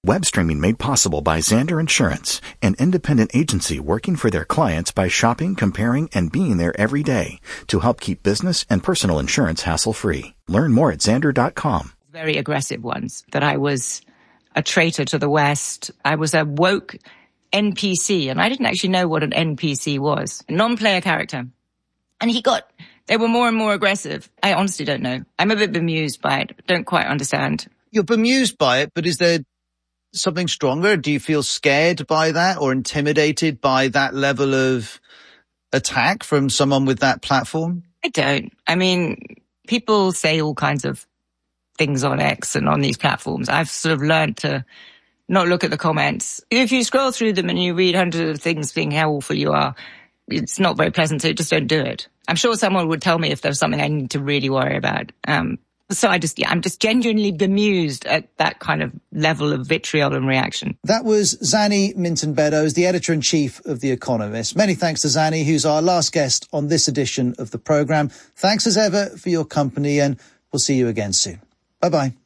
Web streaming made possible by Xander Insurance, an independent agency working for their clients by shopping, comparing, and being there every day to help keep business and personal insurance hassle-free. Learn more at Xander.com. Very aggressive ones, that I was a traitor to the West. I was a woke NPC, and I didn't actually know what an NPC was. A non-player character. And they were more and more aggressive. I honestly don't know. I'm a bit bemused by it. Don't quite understand. You're bemused by it, but is there something stronger? Do you feel scared by that or intimidated by that level of attack from someone with that platform? I don't. I mean, people say all kinds of things on X and on these platforms. I've sort of learned to not look at the comments. If you scroll through them and you read hundreds of things being how awful you are, it's not very pleasant, so just don't do it. I'm sure someone would tell me if there's something I need to really worry about. So I'm just genuinely bemused at that kind of level of vitriol and reaction. That was Zanny Minton-Beddoes, the editor-in-chief of The Economist. Many thanks to Zanny, who's our last guest on this edition of the programme. Thanks as ever for your company, and we'll see you again soon. Bye-bye.